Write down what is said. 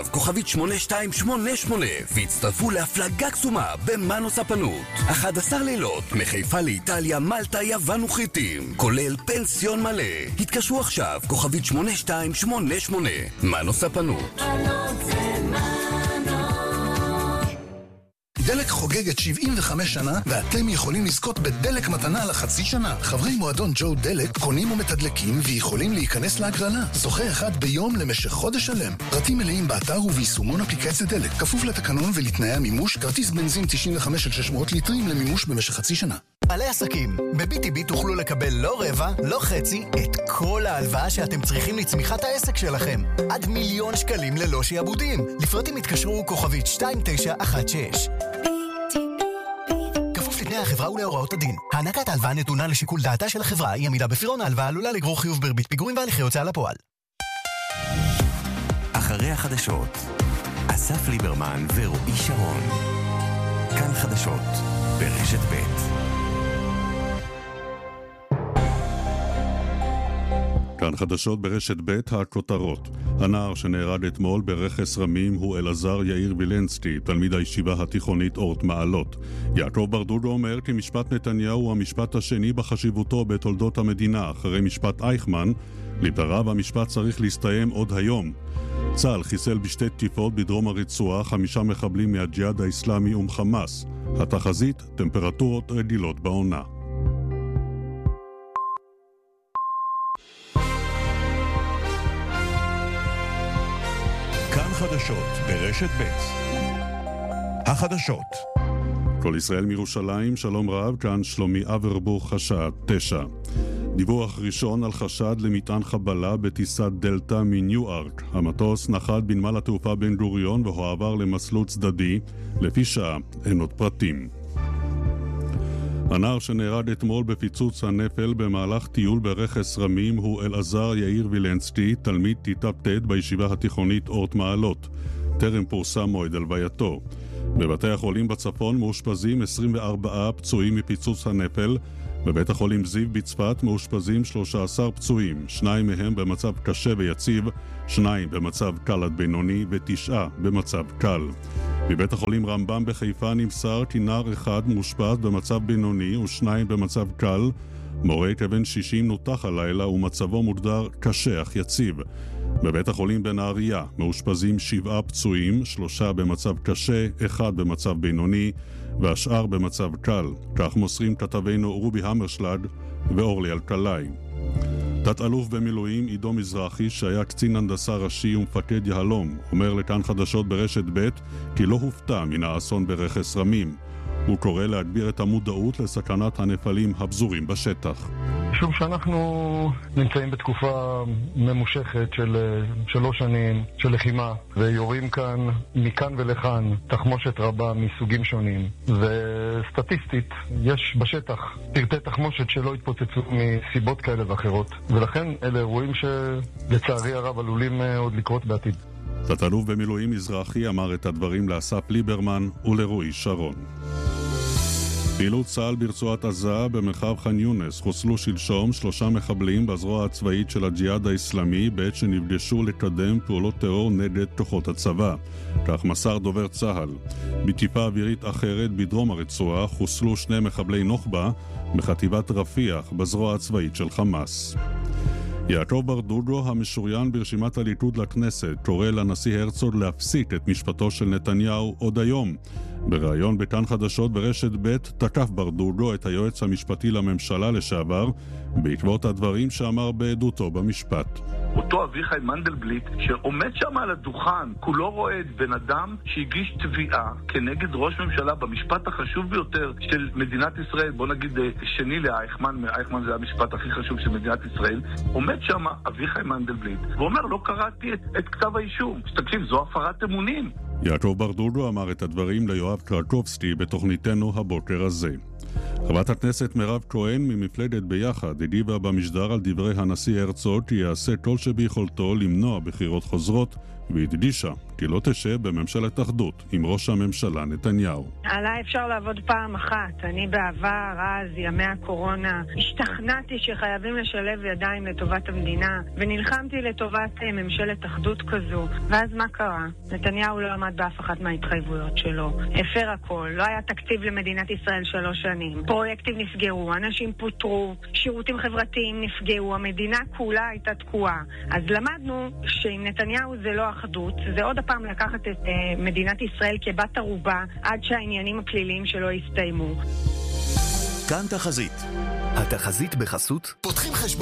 כוכבית 8288 והצטרפו להפלגה קסומה במנו ספנות. 11 לילות מחיפה לאיטליה, מלטה, יוון וחיטים, כולל פנסיון מלא. התקשרו עכשיו, כוכבית 8288. מנו ספנות. דלק חוגגת 75 שנה, ואתם יכולים לזכות בדלק מתנה לחצי שנה. חברי מועדון ג'ו דלק קונים ומתדלקים ויכולים להיכנס להגרלה. זוכה אחד ביום למשך חודש שלם. פרטים מלאים באתר וביישומון אפליקציית דלק. כפוף לתקנון ולתנאי המימוש, כרטיס בנזין 95 של 600 ליטרים למימוש במשך חצי שנה. בעלי עסקים, ב-BTB תוכלו לקבל לא רבע, לא חצי, את כל ההלוואה שאתם צריכים לצמיחת העסק שלכם. עד 1,000,000 שקלים ללא שיעבודים. לפרטים התקשרו כוכבית 2916. כפוף לתנאי החברה ולהוראות הדין. הענקת ההלוואה נתונה לשיקול דעתה של החברה, היא עמידה בפירעון ההלוואה עלולה לגרור חיוב בריבית פיגורים והליכי הוצאה לפועל. אחרי החדשות, אסף ליברמן ורועי שרון. כאן חדשות ברשת ב'. כאן חדשות ברשת ב', הכותרות. הנער שנהרג אתמול ברכס רמים הוא אלעזר יאיר וילנסקי, תלמיד הישיבה התיכונית אורט מעלות. יעקב ברדודו אומר כי משפט נתניהו הוא המשפט השני בחשיבותו בתולדות המדינה, אחרי משפט אייכמן. לדבריו המשפט צריך להסתיים עוד היום. צה"ל חיסל בשתי תקיפות בדרום הרצועה 5 מחבלים מהג'יהאד האסלאמי ומחמאס. התחזית, טמפרטורות רגילות בעונה. כאן חדשות ברשת ב'. החדשות. כל ישראל מירושלים, שלום רב, כאן שלומי אברבוך, השעה 9. דיווח ראשון על חשד למטען חבלה בטיסת דלטה מניו-ארק. המטוס נחת בנמל התעופה בן גוריון והועבר למסלול צדדי. לפי שעה אין עוד פרטים. הנער שנהרג אתמול בפיצוץ הנפל במהלך טיול ברכס רמים הוא אלעזר יאיר וילנסקי, תלמיד כיתה ט' בישיבה התיכונית אורט מעלות. טרם פורסם מועד הלווייתו. בבתי החולים בצפון מאושפזים 24 פצועים מפיצוץ הנפל. בבית החולים זיו בצפת מאושפזים 13 פצועים, 2 מהם במצב קשה ויציב, 2 במצב קל עד בינוני ו9 במצב קל. בבית החולים רמב"ם בחיפה נמסר כי נער אחד מאושפז במצב בינוני ו2 במצב קל. מורה כבן 60 נותח הלילה ומצבו מוגדר קשה אך יציב. בבית החולים בנהריה מאושפזים 7 פצועים, 3 במצב קשה, 1 במצב בינוני והשאר במצב קל. כך מוסרים כתבינו רובי המרשלג ואורלי אלקלעי. תת-אלוף במילואים עידו מזרחי, שהיה קצין הנדסה ראשי ומפקד יהלום, אומר לכאן חדשות ברשת ב' כי לא הופתע מן האסון ברכס רמים. הוא קורא להגביר את המודעות לסכנת הנפלים הפזורים בשטח. משום שאנחנו נמצאים בתקופה ממושכת של 3 שנים של לחימה, ויורים כאן מכאן ולכאן תחמושת רבה מסוגים שונים, וסטטיסטית יש בשטח פרטי תחמושת שלא התפוצצו מסיבות כאלה ואחרות, ולכן אלה אירועים שלצערי הרב עלולים עוד לקרות בעתיד. תת-אלוף במילואים מזרחי אמר את הדברים לאסף ליברמן ולרועי שרון. פעילות צה"ל ברצועת עזה במרחב ח'אן יונס. חוסלו שלשום 3 מחבלים בזרוע הצבאית של הג'יהאד האסלאמי בעת שנפגשו לקדם פעולות טרור נגד כוחות הצבא. כך מסר דובר צה"ל. בתקיפה אווירית אחרת בדרום הרצועה חוסלו 2 מחבלי נוח'בה בחטיבת רפיח בזרוע הצבאית של חמאס. יעקב ברדודו, המשוריין ברשימת הליכוד לכנסת, קורא לנשיא הרצוג להפסיק את משפטו של נתניהו עוד היום. בראיון בכאן חדשות ברשת ב' תקף ברדודו את היועץ המשפטי לממשלה לשעבר בעקבות הדברים שאמר בעדותו במשפט. אותו אביחי מנדלבליט שעומד שם על הדוכן, כולו רואה את בן אדם שהגיש תביעה כנגד ראש ממשלה במשפט החשוב ביותר של מדינת ישראל, בוא נגיד שני לאייכמן, אייכמן זה המשפט הכי חשוב של מדינת ישראל, עומד שם אביחי מנדלבליט ואומר לא קראתי את כתב האישום. תקשיב, זו הפרת אמונים. יעקב ברדודו אמר את הדברים ליואב קרקובסקי בתוכניתנו הבוקר הזה. חברת הכנסת מירב כהן ממפלגת ביחד הגיבה במשדר על דברי הנשיא הרצוג כי יעשה כל שביכולתו למנוע בחירות חוזרות והדגישה כי לא תשב בממשלת אחדות עם ראש הממשלה נתניהו. עליי אפשר לעבוד פעם אחת. אני בעבר, אז, ימי הקורונה, השתכנעתי שחייבים לשלב ידיים לטובת המדינה, ונלחמתי לטובת ממשלת אחדות כזו. ואז מה קרה? נתניהו לא עמד באף אחת מההתחייבויות שלו. הפר הכל. לא היה תקציב למדינת ישראל 3 שנים. פרויקטים נסגרו, אנשים פוטרו, שירותים חברתיים נפגעו, המדינה כולה הייתה תקועה. אז למדנו שאם נתניהו זה לא אחדות, זה עוד הפעם לקחת את מדינת ישראל כבת ערובה עד שהעניינים הפליליים שלו יסתיימו. כאן תחזית. התחזית בחסות פותחים חשבון